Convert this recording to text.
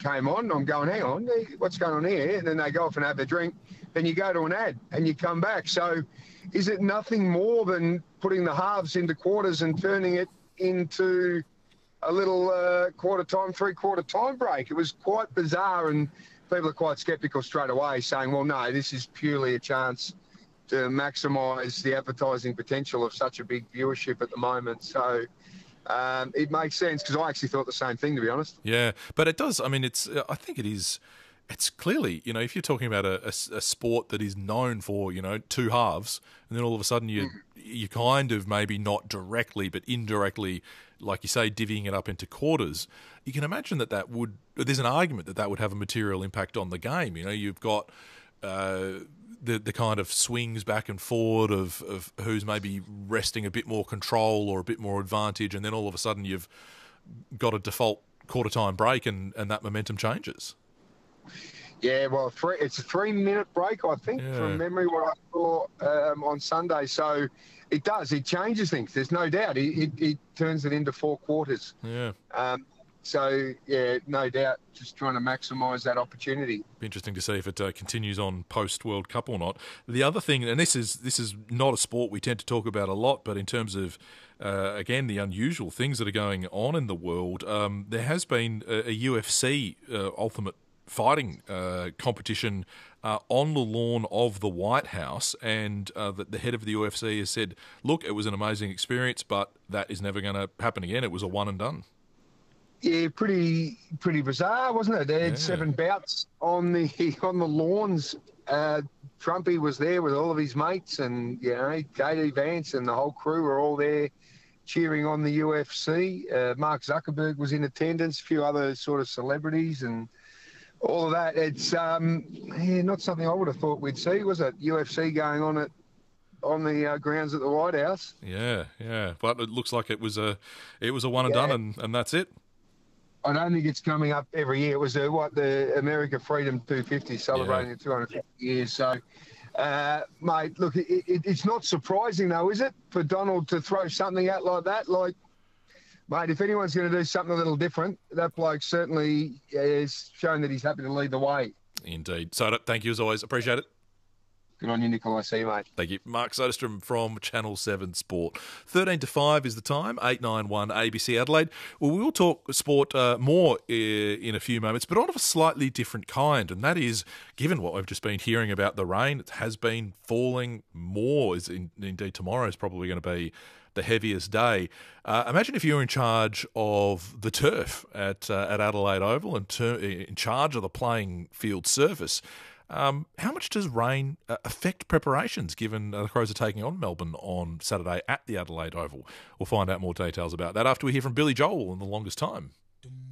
came on. I'm going, hang on, what's going on here? And then they go off and have a drink. Then you go to an ad and you come back. So is it nothing more than putting the halves into quarters and turning it into a little quarter time, three-quarter time break? It was quite bizarre, and people are quite sceptical straight away, saying, well, no, this is purely a chance to maximise the advertising potential of such a big viewership at the moment. So it makes sense, because I actually thought the same thing, to be honest. Yeah, but it does. I mean, I think it is. It's clearly, if you're talking about a sport that is known for, two halves, and then all of a sudden you kind of maybe not directly but indirectly, like you say, divvying it up into quarters, you can imagine there's an argument that would have a material impact on the game. You've got the kind of swings back and forward of who's maybe wresting a bit more control or a bit more advantage, and then all of a sudden you've got a default quarter-time break and that momentum changes. Yeah, well, it's a 3-minute break, I think, from memory, what I saw on Sunday. So it does. It changes things. There's no doubt. It turns it into 4 quarters. Yeah. So, yeah, no doubt, just trying to maximise that opportunity. Be interesting to see if it continues on post-World Cup or not. The other thing, and this is not a sport we tend to talk about a lot, but in terms of, again, the unusual things that are going on in the world, there has been a UFC Ultimate Fighting competition on the lawn of the White House, and the head of the UFC has said, look, it was an amazing experience, but that is never going to happen again. It was a one and done. Yeah, pretty bizarre, wasn't it? They had 7 bouts on the lawns. Trumpy was there with all of his mates, and JD Vance and the whole crew were all there cheering on the UFC. Mark Zuckerberg was in attendance, a few other sort of celebrities, and all of that. It's not something I would have thought we'd see, was it? UFC going on the grounds at the White House. Yeah. But it looks like it was a one and done, and that's it. I don't think it's coming up every year. It was the America Freedom 250 celebrating 250 years. So, mate, look, it's not surprising though, is it, for Donald to throw something out like that? Like, mate, if anyone's going to do something a little different, that bloke certainly has shown that he's happy to lead the way. Indeed. So, thank you as always. Appreciate it. Good on you, Nikolai. See you, mate. Thank you. Mark Soderstrom from Channel 7 Sport. 13 to 5 is the time, 891 ABC Adelaide. Well, we will talk sport more in a few moments, but on of a slightly different kind, and that is, given what we've just been hearing about the rain, it has been falling more. Indeed, tomorrow is probably going to be the heaviest day. Imagine if you're in charge of the turf at Adelaide Oval and in charge of the playing field surface. How much does rain affect preparations, given the Crows are taking on Melbourne on Saturday at the Adelaide Oval? We'll find out more details about that after we hear from Billy Joel in The Longest Time.